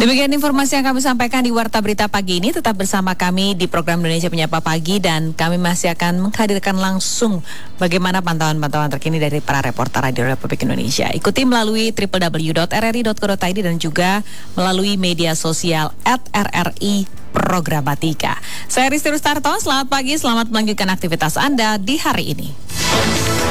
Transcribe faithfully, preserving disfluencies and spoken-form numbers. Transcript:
Demikian informasi yang kami sampaikan di Warta Berita pagi ini. Tetap bersama kami di program Indonesia Menyapa Pagi dan kami masih akan menghadirkan langsung bagaimana pantauan-pantauan terkini dari para reporter Radio Republik Indonesia. Ikuti melalui w w w dot r r i dot co dot i d dan juga melalui media sosial at r r i Programatika. Saya Risti Rustarto, selamat pagi, selamat melanjutkan aktivitas Anda di hari ini.